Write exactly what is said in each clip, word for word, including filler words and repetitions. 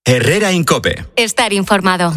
Herrera en COPE. Estar informado.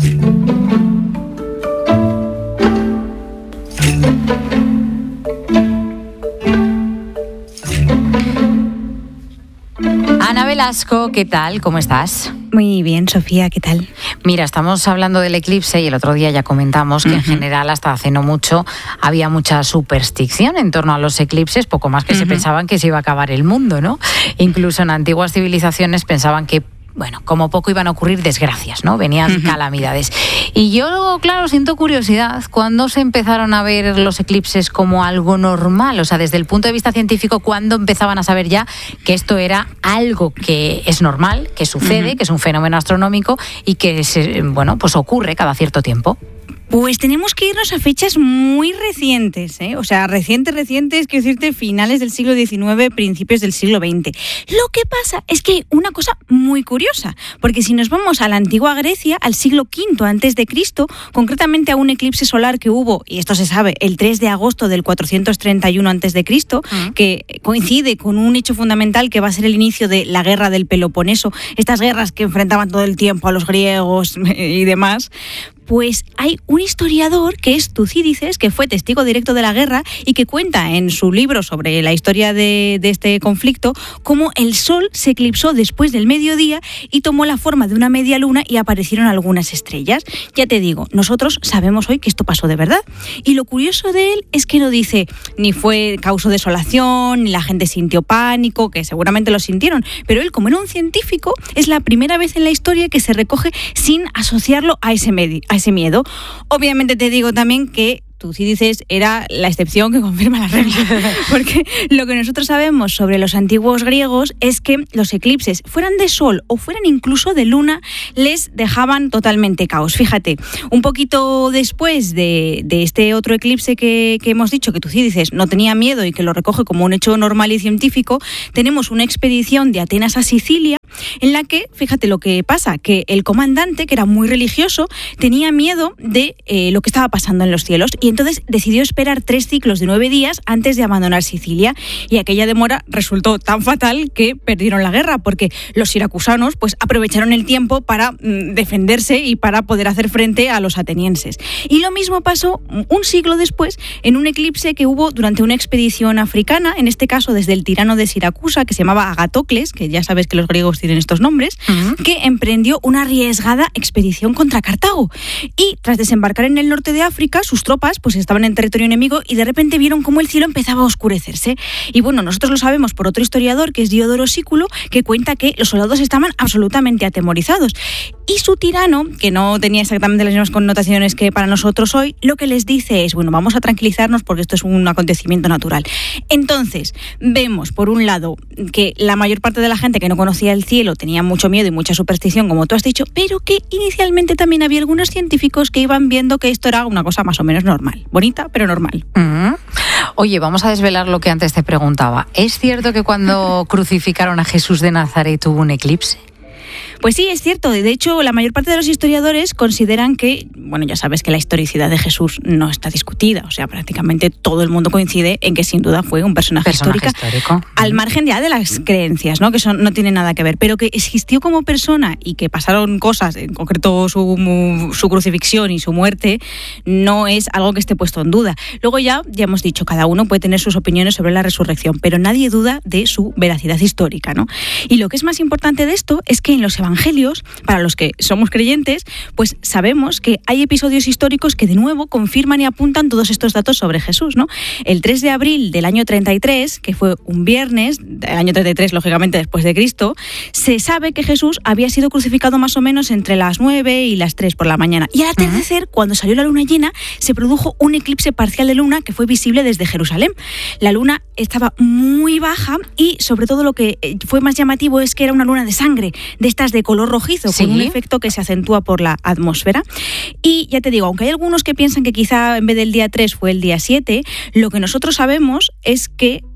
Ana Velasco, ¿qué tal? ¿Cómo estás? Muy bien, Sofía, ¿qué tal? Mira, estamos hablando del eclipse y el otro día ya comentamos que uh-huh. en general hasta hace no mucho había mucha superstición en torno a los eclipses, poco más que uh-huh. se pensaban que se iba a acabar el mundo, ¿no? Incluso en antiguas civilizaciones pensaban que bueno, como poco iban a ocurrir desgracias, ¿no? Venían uh-huh. calamidades. Y yo, claro, siento curiosidad, ¿cuándo se empezaron a ver los eclipses como algo normal? O sea, desde el punto de vista científico, ¿cuándo empezaban a saber ya que esto era algo que es normal, que sucede, uh-huh. que es un fenómeno astronómico y que, se, bueno, pues ocurre cada cierto tiempo? Pues tenemos que irnos a fechas muy recientes, ¿eh? O sea, recientes, recientes, quiero decirte, finales del siglo diecinueve, principios del siglo veinte. Lo que pasa es que hay una cosa muy curiosa, porque si nos vamos a la antigua Grecia, al siglo quinto antes de Cristo, concretamente a un eclipse solar que hubo, y esto se sabe, el tres de agosto del cuatrocientos treinta y uno antes de Cristo, uh-huh. que coincide con un hecho fundamental que va a ser el inicio de la guerra del Peloponeso, estas guerras que enfrentaban todo el tiempo a los griegos y demás. Pues hay un historiador que es Tucídides, que fue testigo directo de la guerra y que cuenta en su libro sobre la historia de, de este conflicto cómo el sol se eclipsó después del mediodía y tomó la forma de una media luna y aparecieron algunas estrellas. Ya te digo, nosotros sabemos hoy que esto pasó de verdad. Y lo curioso de él es que no dice ni fue causó desolación, ni la gente sintió pánico, que seguramente lo sintieron, pero él, como era un científico, es la primera vez en la historia que se recoge sin asociarlo a ese medio. A ese miedo. Obviamente te digo también que Tucídides era la excepción que confirma la regla, porque lo que nosotros sabemos sobre los antiguos griegos es que los eclipses, fueran de sol o fueran incluso de luna, les dejaban totalmente caos. Fíjate, un poquito después de, de este otro eclipse que, que hemos dicho que Tucídides no tenía miedo y que lo recoge como un hecho normal y científico, tenemos una expedición de Atenas a Sicilia en la que, fíjate lo que pasa, que el comandante, que era muy religioso, tenía miedo de eh, lo que estaba pasando en los cielos y entonces decidió esperar tres ciclos de nueve días antes de abandonar Sicilia, y aquella demora resultó tan fatal que perdieron la guerra, porque los siracusanos pues aprovecharon el tiempo para mm, defenderse y para poder hacer frente a los atenienses. Y lo mismo pasó un siglo después en un eclipse que hubo durante una expedición africana, en este caso desde el tirano de Siracusa, que se llamaba Agatocles, que ya sabes que los griegos tienen estos nombres, uh-huh. que emprendió una arriesgada expedición contra Cartago. Y tras desembarcar en el norte de África, sus tropas pues estaban en territorio enemigo y de repente vieron cómo el cielo empezaba a oscurecerse. Y bueno, nosotros lo sabemos por otro historiador, que es Diodoro Sículo, que cuenta que los soldados estaban absolutamente atemorizados. Y su tirano, que no tenía exactamente las mismas connotaciones que para nosotros hoy, lo que les dice es, bueno, vamos a tranquilizarnos porque esto es un acontecimiento natural. Entonces, vemos, por un lado, que la mayor parte de la gente que no conocía el cielo tenía mucho miedo y mucha superstición, como tú has dicho, pero que inicialmente también había algunos científicos que iban viendo que esto era una cosa más o menos normal. Bonita, pero normal. Uh-huh. Oye, vamos a desvelar lo que antes te preguntaba. ¿Es cierto que cuando crucificaron a Jesús de Nazaret hubo un eclipse? Pues sí, es cierto. De hecho, la mayor parte de los historiadores consideran que, bueno, ya sabes que la historicidad de Jesús no está discutida. O sea, prácticamente todo el mundo coincide en que sin duda fue un personaje, personaje histórico, histórico. Al margen ya de las creencias, ¿no? Que son, no tienen nada que ver. Pero que existió como persona y que pasaron cosas, en concreto su, su crucifixión y su muerte, no es algo que esté puesto en duda. Luego ya, ya hemos dicho, cada uno puede tener sus opiniones sobre la resurrección, pero nadie duda de su veracidad histórica, ¿no? Y lo que es más importante de esto es que en los evangelios Evangelios, para los que somos creyentes, pues sabemos que hay episodios históricos que de nuevo confirman y apuntan todos estos datos sobre Jesús, ¿no? El tres de abril del año treinta y tres, que fue un viernes, el año treinta y tres, lógicamente después de Cristo, se sabe que Jesús había sido crucificado más o menos entre las nueve y las tres por la mañana. Y al atardecer, uh-huh. cuando salió la luna llena, se produjo un eclipse parcial de luna que fue visible desde Jerusalén. La luna estaba muy baja y sobre todo lo que fue más llamativo es que era una luna de sangre, de estas de color rojizo, ¿sí? Con un efecto que se acentúa por la atmósfera. Y ya te digo, aunque hay algunos que piensan que quizá en vez del día tres fue el día siete, lo que nosotros sabemos es que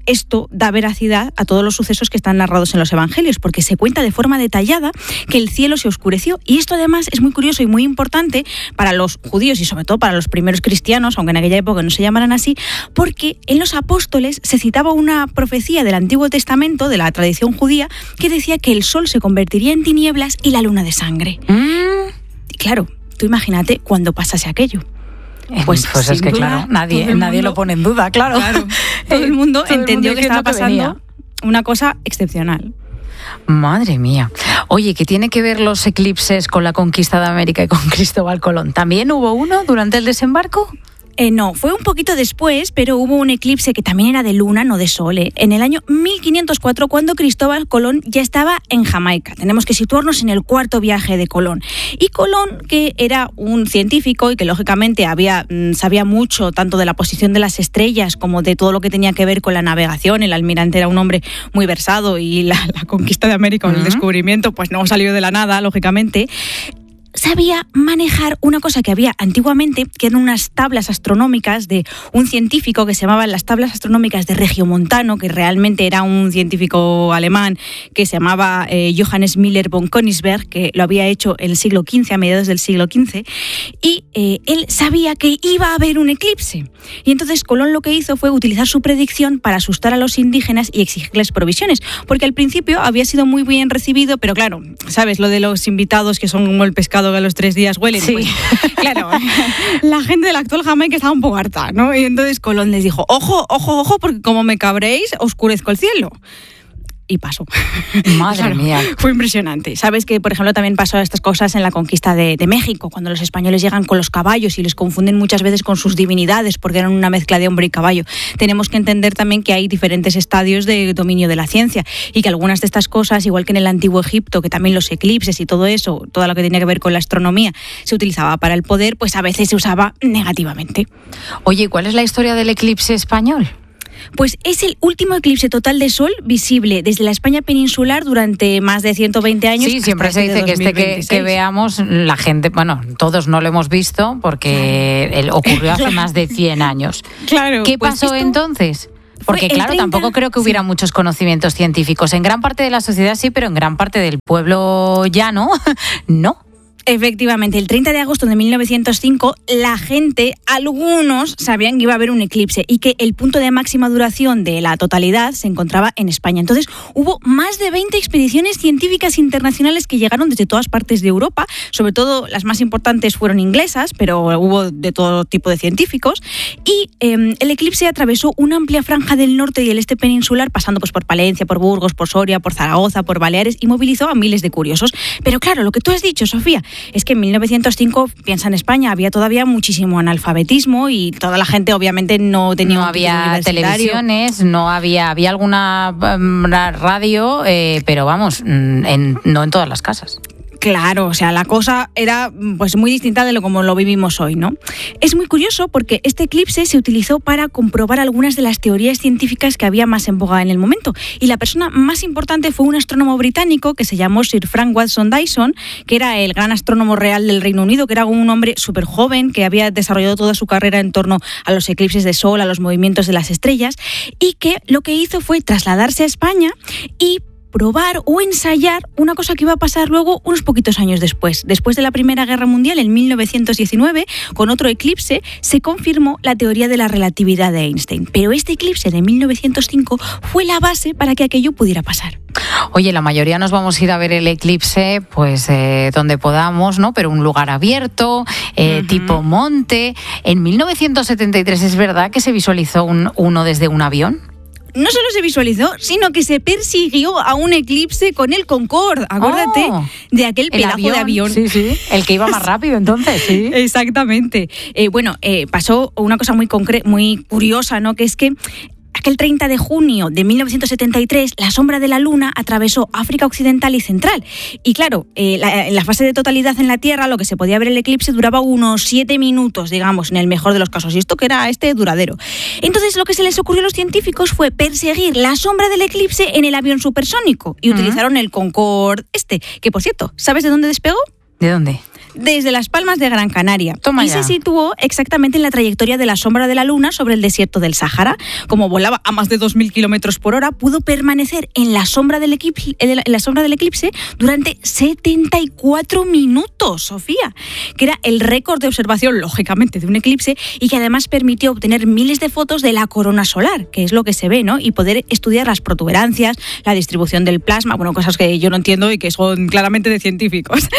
esto da veracidad a todos los sucesos que están narrados en los evangelios, porque se cuenta de forma detallada que el cielo se oscureció. Y esto además es muy curioso y muy importante para los judíos y sobre todo para los primeros cristianos, aunque en aquella época no se llamaran así, porque en los apóstoles se citaba una profecía del Antiguo Testamento, de la tradición judía, que decía que el sol se convertiría en tinieblas y la luna de sangre. Mm. Y claro, tú imagínate cuando pasase aquello. Pues, pues es que duda, claro, nadie, nadie mundo, lo pone en duda, claro. claro todo el mundo todo entendió el mundo que estaba pasando que una cosa excepcional. Madre mía. Oye, ¿qué tiene que ver los eclipses con la conquista de América y con Cristóbal Colón? ¿También hubo uno durante el desembarco? Eh, no, fue un poquito después, pero hubo un eclipse que también era de luna, no de sol, ¿eh? En el año mil quinientos cuatro, cuando Cristóbal Colón ya estaba en Jamaica. Tenemos que situarnos en el cuarto viaje de Colón. Y Colón, que era un científico y que lógicamente había, sabía mucho tanto de la posición de las estrellas como de todo lo que tenía que ver con la navegación, el almirante era un hombre muy versado y la, la conquista de América o el uh-huh. descubrimiento pues no salió de la nada, lógicamente. Sabía manejar una cosa que había antiguamente, que eran unas tablas astronómicas de un científico que se llamaban las tablas astronómicas de Regiomontano, que realmente era un científico alemán que se llamaba eh, Johannes Müller von Königsberg, que lo había hecho en el siglo quince, a mediados del siglo quince, y eh, él sabía que iba a haber un eclipse. Y entonces Colón lo que hizo fue utilizar su predicción para asustar a los indígenas y exigirles provisiones, porque al principio había sido muy bien recibido, pero claro, ¿sabes? Lo de los invitados que son como el pescado que a los tres días huelen. Sí. Pues, claro, la gente de la actual Jamaica estaba un poco harta, ¿no? Y entonces Colón les dijo, ojo, ojo, ojo, porque como me cabréis, oscurezco el cielo. Y pasó. Madre claro, mía. Fue impresionante. Sabes que, por ejemplo, también pasó estas cosas en la conquista de, de México, cuando los españoles llegan con los caballos y les confunden muchas veces con sus divinidades porque eran una mezcla de hombre y caballo. Tenemos que entender también que hay diferentes estadios de dominio de la ciencia y que algunas de estas cosas, igual que en el antiguo Egipto, que también los eclipses y todo eso, todo lo que tenía que ver con la astronomía, se utilizaba para el poder, pues a veces se usaba negativamente. Oye, ¿cuál es la historia del eclipse español? Pues es el último eclipse total de sol visible desde la España peninsular durante más de ciento veinte años. Sí, siempre se dice que este que, que veamos, la gente, bueno, todos no lo hemos visto porque claro. ocurrió hace más de cien años. Claro. ¿Qué pues pasó esto... entonces? Porque claro, treinta tampoco creo que hubiera sí. muchos conocimientos científicos. En gran parte de la sociedad sí, pero en gran parte del pueblo llano no. Efectivamente, el treinta de agosto de mil novecientos cinco, la gente, algunos sabían que iba a haber un eclipse y que el punto de máxima duración de la totalidad se encontraba en España. Entonces, hubo más de veinte expediciones científicas internacionales que llegaron desde todas partes de Europa, sobre todo las más importantes fueron inglesas, pero hubo de todo tipo de científicos, y eh, el eclipse atravesó una amplia franja del norte y el este peninsular, pasando pues por Palencia, por Burgos, por Soria, por Zaragoza, por Baleares, y movilizó a miles de curiosos. Pero claro, lo que tú has dicho, Sofía, es que en mil novecientos cinco, piensa en España, había todavía muchísimo analfabetismo y toda la gente obviamente no tenía... No había televisiones, no había, había alguna um, radio, eh, pero vamos, en, no en todas las casas. Claro, o sea, la cosa era pues muy distinta de lo como lo vivimos hoy, ¿no? Es muy curioso porque este eclipse se utilizó para comprobar algunas de las teorías científicas que había más en boga en el momento. Y la persona más importante fue un astrónomo británico que se llamó Sir Frank Watson Dyson, que era el gran astrónomo real del Reino Unido, que era un hombre súper joven, que había desarrollado toda su carrera en torno a los eclipses de sol, a los movimientos de las estrellas, y que lo que hizo fue trasladarse a España y probar o ensayar una cosa que iba a pasar luego unos poquitos años después. Después de la Primera Guerra Mundial, en mil novecientos diecinueve, con otro eclipse, se confirmó la teoría de la relatividad de Einstein. Pero este eclipse de mil novecientos cinco fue la base para que aquello pudiera pasar. Oye, la mayoría nos vamos a ir a ver el eclipse pues eh, donde podamos, ¿no? Pero un lugar abierto, eh, uh-huh. tipo monte. En mil novecientos setenta y tres es verdad que se visualizó un, uno desde un avión. No solo se visualizó, sino que se persiguió a un eclipse con el Concorde. Acuérdate oh, de aquel pedazo avión, de avión. Sí, sí. El que iba más rápido entonces, sí. Exactamente. Eh, bueno, eh, pasó una cosa muy concre- muy curiosa, ¿no? Que es que aquel treinta de junio de mil novecientos setenta y tres, la sombra de la Luna atravesó África Occidental y Central. Y claro, eh, la, en la fase de totalidad en la Tierra, lo que se podía ver el eclipse duraba unos siete minutos, digamos, en el mejor de los casos. Y esto que era este duradero. Entonces, lo que se les ocurrió a los científicos fue perseguir la sombra del eclipse en el avión supersónico. Y uh-huh. utilizaron el Concorde este, que por cierto, ¿sabes de dónde despegó? ¿De dónde? Desde Las Palmas de Gran Canaria. Toma y ya. se situó exactamente en la trayectoria de la sombra de la Luna sobre el desierto del Sáhara. Como volaba a más de dos mil kilómetros por hora, pudo permanecer en la sombra del eclipse, en la sombra del eclipse durante setenta y cuatro minutos, Sofía, que era el récord de observación, lógicamente, de un eclipse, y que además permitió obtener miles de fotos de la corona solar, que es lo que se ve, ¿no? Y poder estudiar las protuberancias, la distribución del plasma, bueno, cosas que yo no entiendo y que son claramente de científicos.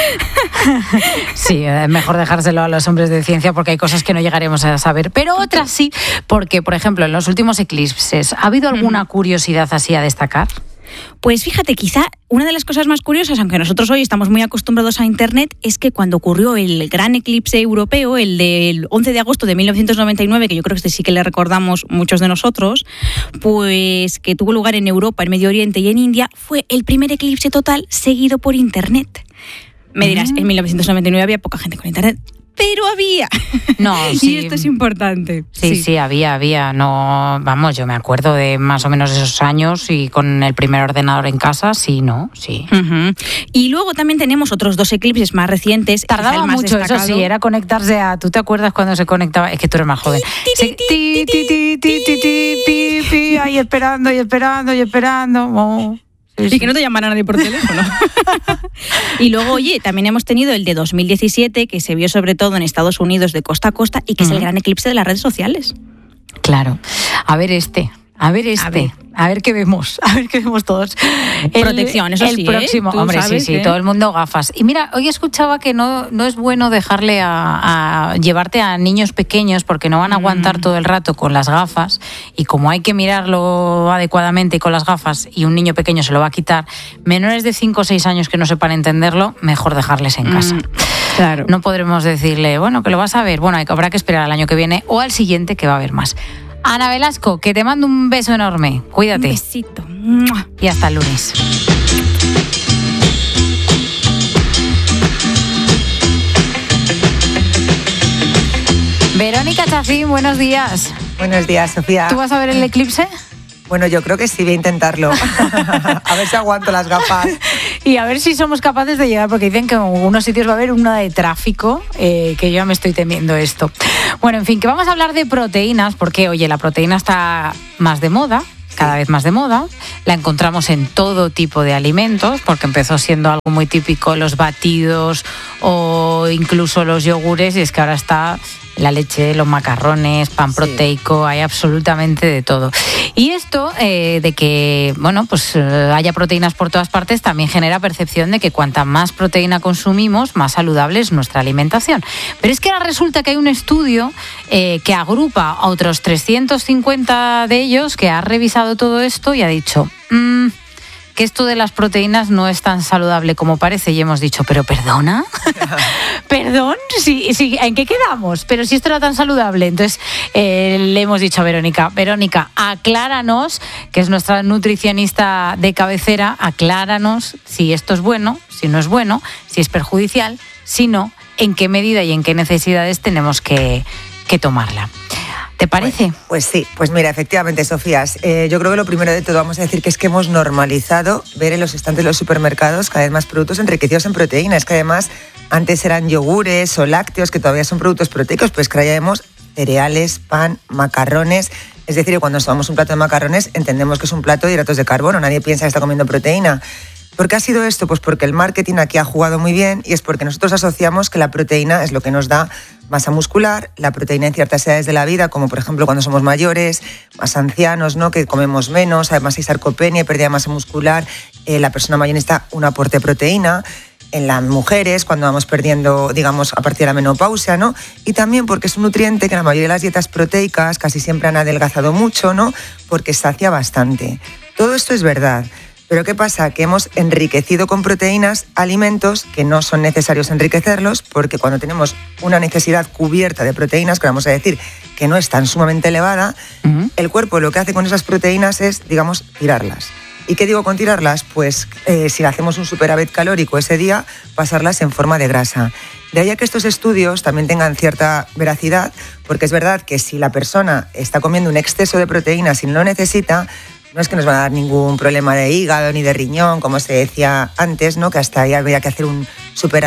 Sí, es mejor dejárselo a los hombres de ciencia porque hay cosas que no llegaremos a saber, pero otras sí, porque, por ejemplo, en los últimos eclipses, ¿ha habido alguna curiosidad así a destacar? Pues fíjate, quizá una de las cosas más curiosas, aunque nosotros hoy estamos muy acostumbrados a Internet, es que cuando ocurrió el gran eclipse europeo, el del once de agosto de mil novecientos noventa y nueve, que yo creo que este sí que le recordamos muchos de nosotros, pues que tuvo lugar en Europa, en Medio Oriente y en India, fue el primer eclipse total seguido por Internet. Me dirás, en mil novecientos noventa y nueve había poca gente con Internet, pero había. No, sí. Y esto es importante. Sí, sí, sí, había, había. No, vamos, yo me acuerdo de más o menos esos años y con el primer ordenador en casa, sí, ¿no? Sí. Uh-huh. Y luego también tenemos otros dos eclipses más recientes. Tardaba más mucho, destacado. eso sí, era conectarse a... ¿Tú te acuerdas cuando se conectaba? Es que tú eres más joven. Sí, ti, ti, ti, ti, ti, ti, pi, pi, ahí esperando, y esperando, y esperando. Oh. Y que no te llamara nadie por teléfono. Y luego, oye, también hemos tenido el de dos mil diecisiete, que se vio sobre todo en Estados Unidos de costa a costa y que uh-huh. es el gran eclipse de las redes sociales. Claro. A ver este, a ver este, a ver, a ver qué vemos, a ver qué vemos todos. El, Protección, eso el sí, próximo, ¿eh? Hombre, sí, sí, ¿eh? todo el mundo gafas. Y mira, hoy escuchaba que no, no es bueno dejarle a, a llevarte a niños pequeños porque no van a aguantar mm. todo el rato con las gafas, y como hay que mirarlo adecuadamente con las gafas y un niño pequeño se lo va a quitar, menores de cinco o seis años que no sepan entenderlo, mejor dejarles en casa. Mm. Claro. No podremos decirle, bueno, que lo vas a ver, bueno, habrá que esperar al año que viene o al siguiente, que va a haber más. Ana Velasco, que te mando un beso enorme. Cuídate. Un besito. Y hasta el lunes. Verónica Chacín, buenos días. Buenos días, Sofía. ¿Tú vas a ver el eclipse? Bueno, yo creo que sí, voy a intentarlo. A ver si aguanto las gafas. Y a ver si somos capaces de llegar, porque dicen que en algunos sitios va a haber una de tráfico, eh, que yo ya me estoy temiendo esto. Bueno, en fin, que vamos a hablar de proteínas, porque, oye, la proteína está más de moda, cada vez más de moda. La encontramos en todo tipo de alimentos, porque empezó siendo algo muy típico los batidos o incluso los yogures, y es que ahora está la leche, los macarrones, pan proteico, sí. Hay absolutamente de todo. Y esto eh, de que, bueno, pues eh, haya proteínas por todas partes también genera percepción de que cuanta más proteína consumimos, más saludable es nuestra alimentación. Pero es que ahora resulta que hay un estudio eh, que agrupa a otros trescientos cincuenta de ellos, que ha revisado todo esto y ha dicho... Mmm, que esto de las proteínas no es tan saludable como parece, y hemos dicho, ¿pero perdona? ¿Perdón? Sí, sí, ¿en qué quedamos? Pero si esto era tan saludable. Entonces eh, le hemos dicho a Verónica, Verónica, acláranos, que es nuestra nutricionista de cabecera, acláranos si esto es bueno, si no es bueno, si es perjudicial, si no, en qué medida y en qué necesidades tenemos que, que tomarla. ¿Te parece? Pues, pues sí, pues mira, efectivamente, Sofía, eh, yo creo que lo primero de todo vamos a decir que es que hemos normalizado ver en los estantes de los supermercados cada vez más productos enriquecidos en proteínas, que además antes eran yogures o lácteos, que todavía son productos proteicos, pues que ahora ya vemos cereales, pan, macarrones. Es decir, cuando nos tomamos un plato de macarrones entendemos que es un plato de hidratos de carbono, nadie piensa que está comiendo proteína. ¿Por qué ha sido esto? Pues porque el marketing aquí ha jugado muy bien, y es porque nosotros asociamos que la proteína es lo que nos da masa muscular, la proteína en ciertas edades de la vida, como por ejemplo cuando somos mayores, más ancianos, ¿no? Que comemos menos, además hay sarcopenia y pérdida de masa muscular, eh, la persona mayor necesita un aporte de proteína. En las mujeres, cuando vamos perdiendo, digamos, a partir de la menopausia, ¿no? Y también porque es un nutriente que en la mayoría de las dietas proteicas casi siempre han adelgazado mucho, ¿no? Porque sacia bastante. Todo esto es verdad. Pero ¿qué pasa? Que hemos enriquecido con proteínas alimentos que no son necesarios enriquecerlos, porque cuando tenemos una necesidad cubierta de proteínas, que vamos a decir que no es tan sumamente elevada, uh-huh. el cuerpo lo que hace con esas proteínas es, digamos, tirarlas. ¿Y qué digo con tirarlas? Pues eh, si hacemos un superávit calórico ese día, pasarlas en forma de grasa. De ahí a que estos estudios también tengan cierta veracidad, porque es verdad que si la persona está comiendo un exceso de proteínas y no lo necesita, no es que nos va a dar ningún problema de hígado ni de riñón, como se decía antes, ¿no? Que hasta ahí habría que hacer un superávit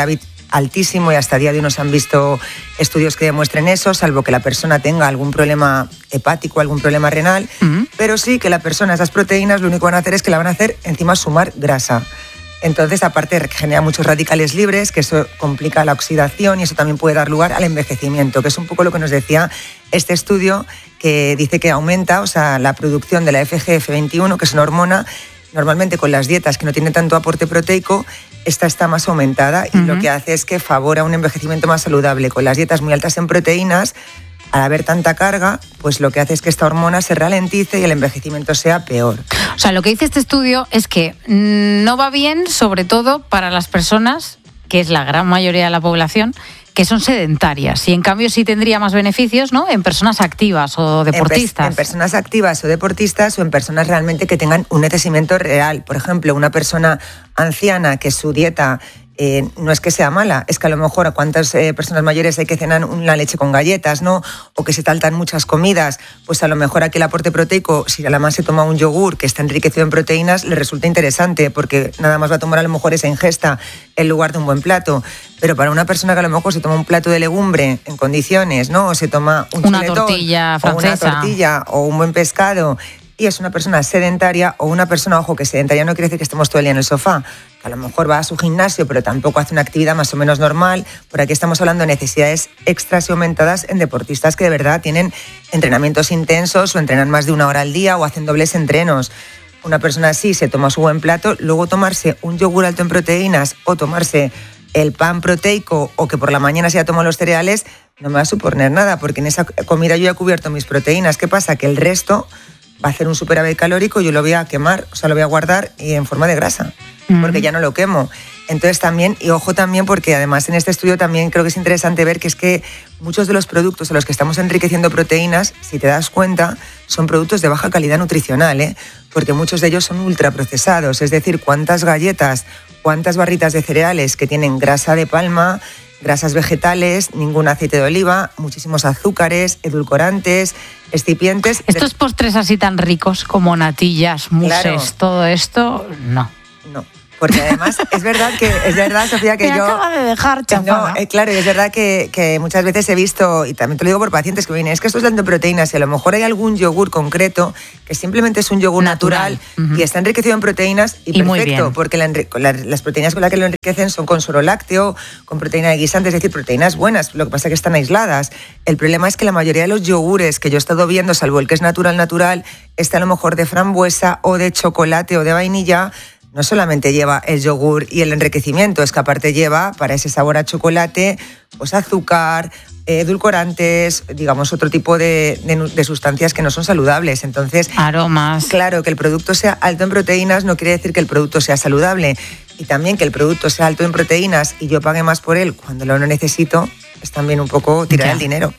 altísimo y hasta a día de hoy no se han visto estudios que demuestren eso, salvo que la persona tenga algún problema hepático, algún problema renal, uh-huh. pero sí que la persona, esas proteínas, lo único que van a hacer es que la van a hacer encima sumar grasa. Entonces, aparte, genera muchos radicales libres, que eso complica la oxidación y eso también puede dar lugar al envejecimiento, que es un poco lo que nos decía este estudio, que dice que aumenta, o sea, la producción de la F G F veintiuno, que es una hormona. Normalmente con las dietas que no tienen tanto aporte proteico, esta está más aumentada y uh-huh. lo que hace es que favorece un envejecimiento más saludable. Con las dietas muy altas en proteínas, al haber tanta carga, pues lo que hace es que esta hormona se ralentice y el envejecimiento sea peor. O sea, lo que dice este estudio es que no va bien, sobre todo para las personas, que es la gran mayoría de la población, que son sedentarias, y en cambio sí tendría más beneficios, ¿no?, en personas activas o deportistas. En, en personas activas o deportistas o en personas realmente que tengan un necesitamiento real. Por ejemplo, una persona anciana que su dieta eh, no es que sea mala, es que a lo mejor a cuántas eh, personas mayores hay que cenar una leche con galletas, ¿no?, o que se saltan muchas comidas, pues a lo mejor aquí el aporte proteico, si además se toma un yogur que está enriquecido en proteínas, le resulta interesante porque nada más va a tomar a lo mejor esa ingesta en lugar de un buen plato. Pero para una persona que a lo mejor se toma un plato de legumbre en condiciones, ¿no?, o se toma un una chuletón, tortilla francesa, o una tortilla o un buen pescado, y es una persona sedentaria o una persona, ojo, que sedentaria no quiere decir que estemos todo el día en el sofá, que a lo mejor va a su gimnasio pero tampoco hace una actividad más o menos normal. Por aquí estamos hablando de necesidades extras y aumentadas en deportistas que de verdad tienen entrenamientos intensos o entrenan más de una hora al día o hacen dobles entrenos. Una persona así se toma su buen plato, luego tomarse un yogur alto en proteínas o tomarse el pan proteico o que por la mañana se ya tomo los cereales, no me va a suponer nada, porque en esa comida yo ya he cubierto mis proteínas. ¿Qué pasa? Que el resto va a hacer un superávit calórico y yo lo voy a quemar, o sea, lo voy a guardar y en forma de grasa, mm. porque ya no lo quemo. Entonces también, y ojo también, porque además en este estudio también creo que es interesante ver que es que muchos de los productos a los que estamos enriqueciendo proteínas, si te das cuenta, son productos de baja calidad nutricional, ¿eh? Porque muchos de ellos son ultraprocesados, es decir, cuántas galletas, cuántas barritas de cereales que tienen grasa de palma, grasas vegetales, ningún aceite de oliva, muchísimos azúcares, edulcorantes, excipientes. Estos postres así tan ricos como natillas, mousses, claro. todo esto, no. No. Porque además es verdad que es verdad, Sofía, que Me yo acaba de dejar chafada. No, eh, claro, y es verdad que, que muchas veces he visto, y también te lo digo por pacientes que vienen, es que esto es dando proteínas y a lo mejor hay algún yogur concreto que simplemente es un yogur natural, natural uh-huh. y está enriquecido en proteínas y, y perfecto, porque la, la, las proteínas con las que lo enriquecen son con suero lácteo, con proteína de guisante, es decir, proteínas buenas, lo que pasa es que están aisladas. El problema es que la mayoría de los yogures que yo he estado viendo, salvo el que es natural natural, está a lo mejor de frambuesa o de chocolate o de vainilla. No solamente lleva el yogur y el enriquecimiento, es que aparte lleva, para ese sabor a chocolate, pues azúcar, edulcorantes, digamos, otro tipo de, de, de sustancias que no son saludables. Entonces, aromas. Claro, que el producto sea alto en proteínas no quiere decir que el producto sea saludable. Y también que el producto sea alto en proteínas y yo pague más por él cuando lo no necesito, es también un poco tirar ya. el dinero.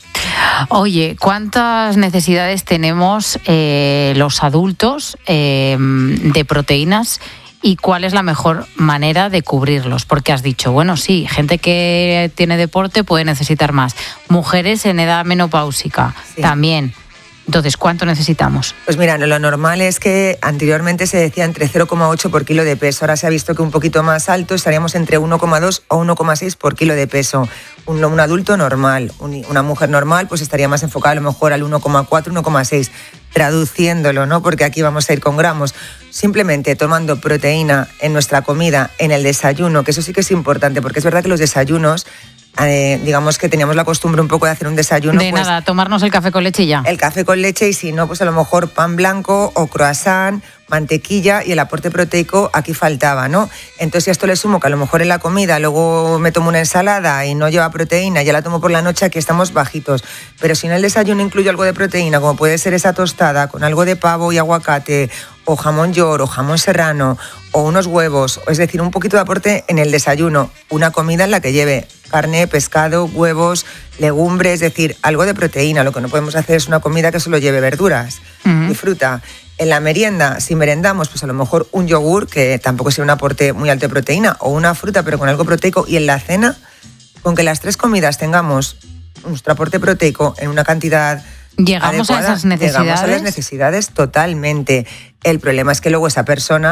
Oye, ¿cuántas necesidades tenemos eh, los adultos eh, de proteínas? ¿Y cuál es la mejor manera de cubrirlos? Porque has dicho, bueno, sí, gente que tiene deporte puede necesitar más. Mujeres en edad menopáusica sí. también. Entonces, ¿cuánto necesitamos? Pues mira, lo normal es que anteriormente se decía entre cero coma ocho por kilo de peso. Ahora se ha visto que un poquito más alto estaríamos entre uno coma dos o uno coma seis por kilo de peso. Un, un adulto normal, un, una mujer normal, pues estaría más enfocada a lo mejor al uno coma cuatro, uno coma seis. Traduciéndolo, ¿no? Porque aquí vamos a ir con gramos. Simplemente tomando proteína en nuestra comida, en el desayuno, que eso sí que es importante, porque es verdad que los desayunos, eh, digamos que teníamos la costumbre un poco de hacer un desayuno. De pues, nada, tomarnos el café con leche y ya. El café con leche y si no, pues a lo mejor pan blanco o croissant, mantequilla y el aporte proteico aquí faltaba, ¿no? Entonces, si a esto le sumo que a lo mejor en la comida luego me tomo una ensalada y no lleva proteína, ya la tomo por la noche, aquí estamos bajitos. Pero si en el desayuno incluyo algo de proteína, como puede ser esa tostada con algo de pavo y aguacate, o jamón york, o jamón serrano, o unos huevos, es decir, un poquito de aporte en el desayuno, una comida en la que lleve carne, pescado, huevos, legumbres, es decir, algo de proteína. Lo que no podemos hacer es una comida que solo lleve verduras uh-huh. y fruta. En la merienda, si merendamos, pues a lo mejor un yogur, que tampoco sea un aporte muy alto de proteína, o una fruta, pero con algo proteico. Y en la cena, con que las tres comidas tengamos nuestro aporte proteico en una cantidad Llegamos adecuada, a esas necesidades. Llegamos a las necesidades totalmente. El problema es que luego esa persona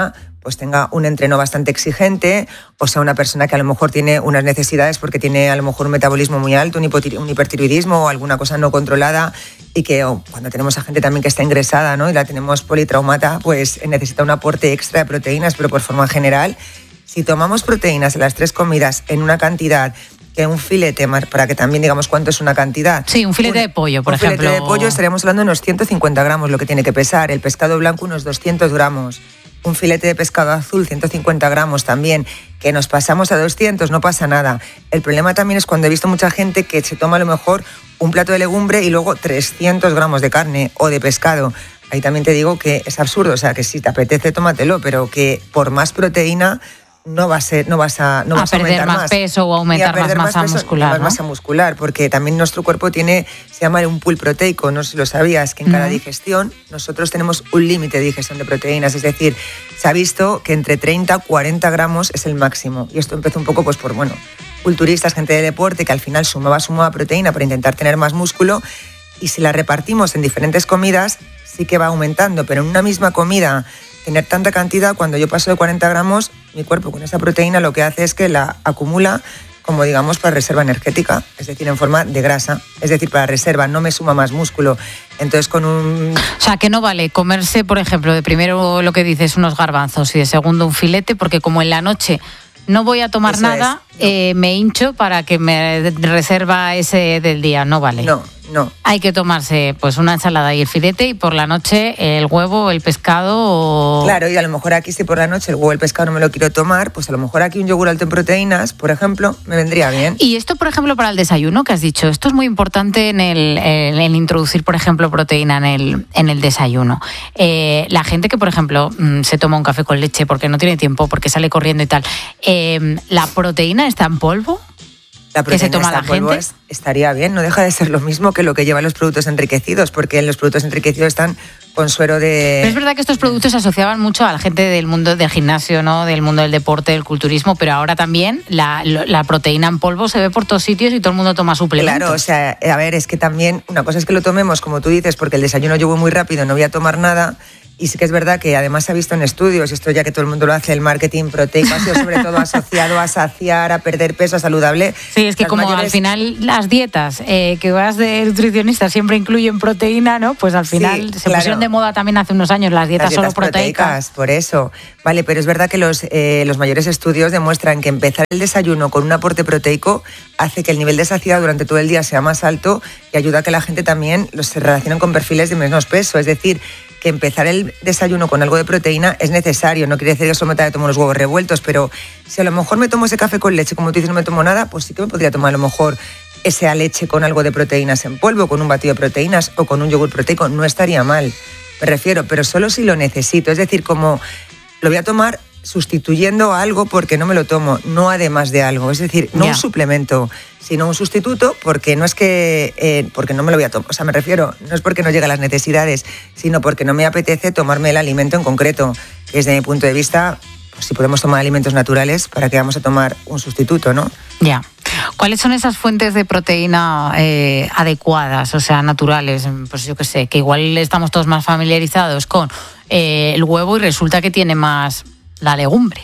pues tenga un entreno bastante exigente, o sea, una persona que a lo mejor tiene unas necesidades porque tiene a lo mejor un metabolismo muy alto, un, hipotir- un hipertiroidismo o alguna cosa no controlada, y que oh, cuando tenemos a gente también que está ingresada, ¿no?, y la tenemos politraumata, pues necesita un aporte extra de proteínas, pero por forma general, si tomamos proteínas en las tres comidas en una cantidad que un filete, para que también digamos cuánto es una cantidad. Sí, un filete un, de pollo, por un ejemplo. Un filete de pollo estaríamos hablando de unos ciento cincuenta gramos, lo que tiene que pesar. El pescado blanco unos doscientos gramos. Un filete de pescado azul, ciento cincuenta gramos también. Que nos pasamos a doscientos, no pasa nada. El problema también es cuando he visto mucha gente que se toma a lo mejor un plato de legumbre y luego trescientos gramos de carne o de pescado. Ahí también te digo que es absurdo, o sea, que si te apetece, tómatelo, pero que por más proteína no va a ser, no vas a, no a vas a perder aumentar más, más peso o aumentar más masa más peso, muscular, más ¿no? masa muscular, porque también nuestro cuerpo tiene, se llama un pool proteico, no sé si lo sabías, que en cada mm. digestión nosotros tenemos un límite de digestión de proteínas, es decir, se ha visto que entre treinta a cuarenta gramos es el máximo, y esto empezó un poco pues por, bueno, culturistas, gente de deporte, que al final sumaba, sumaba proteína para intentar tener más músculo, y si la repartimos en diferentes comidas, sí que va aumentando, pero en una misma comida tener tanta cantidad, cuando yo paso de cuarenta gramos, mi cuerpo con esa proteína lo que hace es que la acumula como digamos para reserva energética, es decir, en forma de grasa, es decir, para reserva, no me suma más músculo. Entonces con un... O sea, que no vale comerse, por ejemplo, de primero lo que dices, unos garbanzos y de segundo un filete, porque como en la noche no voy a tomar Eso nada, es, no. eh, me hincho para que me reserva ese del día, no vale. No, no. Hay que tomarse pues una ensalada y el filete, y por la noche el huevo, el pescado o... Claro, y a lo mejor aquí si por la noche el huevo, el pescado no me lo quiero tomar, pues a lo mejor aquí un yogur alto en proteínas, por ejemplo, me vendría bien. Y esto, por ejemplo, para el desayuno que has dicho, esto es muy importante en el, en el introducir, por ejemplo, proteína en el, en el desayuno. Eh, la gente que, por ejemplo, se toma un café con leche porque no tiene tiempo, porque sale corriendo y tal, eh, ¿la proteína está en polvo? La proteína que se toma la gente es, estaría bien, no deja de ser lo mismo que lo que llevan los productos enriquecidos, porque en los productos enriquecidos están con suero de... Pero es verdad que estos productos se asociaban mucho a la gente del mundo del gimnasio, ¿no?, del mundo del deporte, del culturismo, pero ahora también la, la proteína en polvo se ve por todos sitios y todo el mundo toma suplementos. Claro, o sea, a ver, es que también una cosa es que lo tomemos, como tú dices, porque el desayuno yo voy muy rápido, no voy a tomar nada. Y sí que es verdad que además se ha visto en estudios, y esto ya que todo el mundo lo hace, el marketing proteico ha sido sobre todo asociado a saciar, a perder peso, a saludable. Sí, es que como mayores... al final las dietas eh, que vas de nutricionista siempre incluyen proteína, ¿no? Pues al final sí, se claro. pusieron de moda también hace unos años las dietas, las dietas solo proteicas. proteicas. Por eso, vale, pero es verdad que los, eh, los mayores estudios demuestran que empezar el desayuno con un aporte proteico hace que el nivel de saciedad durante todo el día sea más alto y ayuda a que la gente también los se relacione con perfiles de menos peso, es decir, que empezar el desayuno con algo de proteína es necesario. No quiere decir que solo me tomo los huevos revueltos, pero si a lo mejor me tomo ese café con leche, como tú dices, no me tomo nada, pues sí que me podría tomar a lo mejor esa leche con algo de proteínas en polvo, con un batido de proteínas o con un yogur proteico. No estaría mal, me refiero, pero solo si lo necesito. Es decir, como lo voy a tomar sustituyendo algo porque no me lo tomo, no además de algo. Es decir, no yeah. un suplemento, sino un sustituto, porque no es que eh, porque no me lo voy a tomar. O sea, me refiero, no es porque no llega a las necesidades, sino porque no me apetece tomarme el alimento en concreto. Desde mi punto de vista, pues si podemos tomar alimentos naturales, ¿para qué vamos a tomar un sustituto, no? Ya. Yeah. ¿Cuáles son esas fuentes de proteína eh, adecuadas, o sea, naturales? Pues yo qué sé, que igual estamos todos más familiarizados con eh, el huevo y resulta que tiene más la legumbre.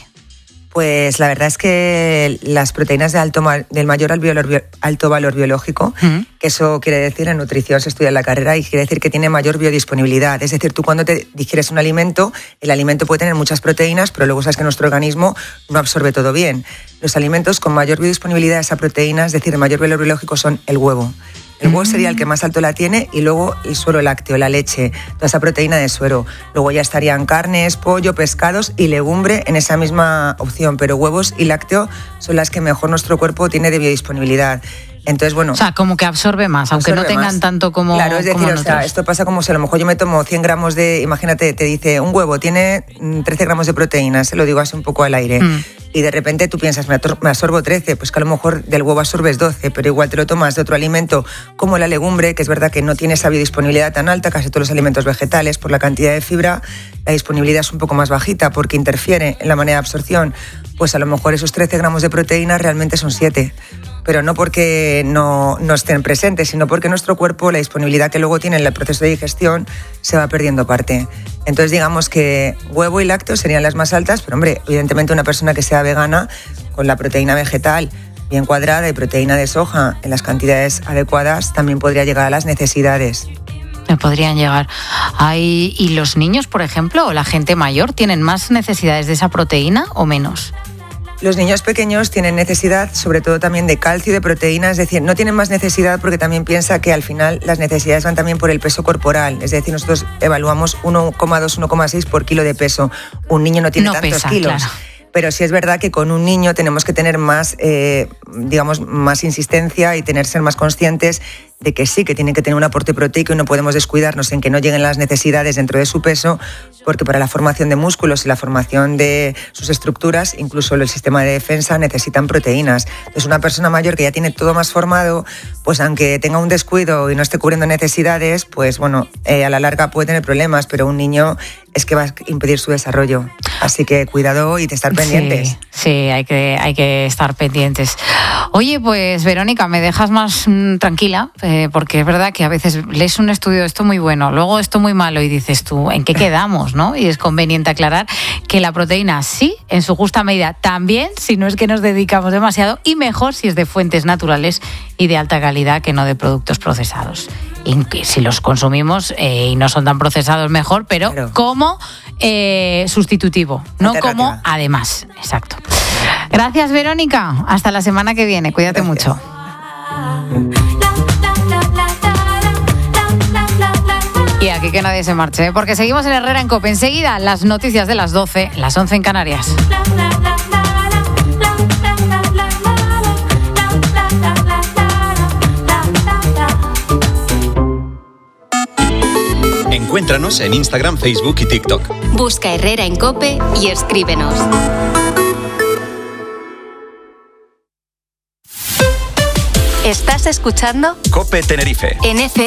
Pues la verdad es que las proteínas de alto, del mayor alto valor biológico, uh-huh. que eso quiere decir, en nutrición se estudia en la carrera y quiere decir que tiene mayor biodisponibilidad. Es decir, tú cuando te digieres un alimento, el alimento puede tener muchas proteínas, pero luego sabes que nuestro organismo no absorbe todo bien. Los alimentos con mayor biodisponibilidad de esa proteína, es decir, de mayor valor biológico, son el huevo. El huevo sería el que más alto la tiene y luego el suero lácteo, la leche, toda esa proteína de suero. Luego ya estarían carnes, pollo, pescados y legumbre en esa misma opción, pero huevos y lácteo son las que mejor nuestro cuerpo tiene de biodisponibilidad. Entonces, bueno... O sea, como que absorbe más, aunque absorbe no tengan más. Tanto como Claro, es decir, como o sea, esto pasa como si a lo mejor yo me tomo cien gramos de... Imagínate, te dice, un huevo tiene trece gramos de proteína, se lo digo así un poco al aire. Mm. Y de repente tú piensas, me absorbo trece, pues que a lo mejor del huevo absorbes doce, pero igual te lo tomas de otro alimento como la legumbre, que es verdad que no tiene esa biodisponibilidad tan alta, casi todos los alimentos vegetales, por la cantidad de fibra, la disponibilidad es un poco más bajita porque interfiere en la manera de absorción. Pues a lo mejor esos trece gramos de proteína realmente son siete. Pero no porque no, no estén presentes, sino porque nuestro cuerpo, la disponibilidad que luego tiene en el proceso de digestión, se va perdiendo parte. Entonces digamos que huevo y lácteos serían las más altas, pero hombre, evidentemente una persona que sea vegana con la proteína vegetal bien cuadrada y proteína de soja en las cantidades adecuadas también podría llegar a las necesidades. Me podrían llegar. Hay, ¿y los niños, por ejemplo, o la gente mayor, tienen más necesidades de esa proteína o menos? Los niños pequeños tienen necesidad sobre todo también de calcio y de proteína, es decir, no tienen más necesidad porque también piensa que al final las necesidades van también por el peso corporal, es decir, nosotros evaluamos uno coma dos, uno coma seis por kilo de peso. Un niño no tiene no tantos pesa, kilos. Claro. Pero sí es verdad que con un niño tenemos que tener más, eh, digamos, más insistencia y tener ser más conscientes de que sí, que tiene que tener un aporte proteico y no podemos descuidarnos en que no lleguen las necesidades dentro de su peso, porque para la formación de músculos y la formación de sus estructuras, incluso el sistema de defensa, necesitan proteínas. Entonces, una persona mayor que ya tiene todo más formado, pues aunque tenga un descuido y no esté cubriendo necesidades, pues bueno, eh, a la larga puede tener problemas, pero un niño es que va a impedir su desarrollo. Así que cuidado y de estar pendientes. Sí, sí, hay que, hay que estar pendientes. Oye, pues Verónica, me dejas más mmm, tranquila, eh, porque es verdad que a veces lees un estudio, esto muy bueno, luego esto muy malo y dices tú, ¿en qué quedamos? ¿No? Y es conveniente aclarar que la proteína sí, en su justa medida, también, si no es que nos dedicamos demasiado, y mejor si es de fuentes naturales y de alta calidad que no de productos procesados. Y si los consumimos eh, y no son tan procesados, mejor, pero claro, como eh, sustitutivo, no como además. Exacto. Gracias, Verónica. Hasta la semana que viene. Cuídate Gracias. mucho. Y aquí que nadie se marche, ¿eh? Porque seguimos en Herrera en COPE. Enseguida, las noticias de las doce, las once en Canarias. Encuéntranos en Instagram, Facebook y TikTok. Busca Herrera en COPE y escríbenos. ¿Estás escuchando? COPE Tenerife. En F